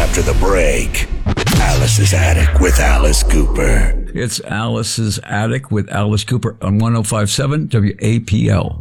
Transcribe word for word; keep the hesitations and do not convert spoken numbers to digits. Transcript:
after the break. Alice's Attic with Alice Cooper. It's Alice's Attic with Alice Cooper on one oh five point seven W A P L.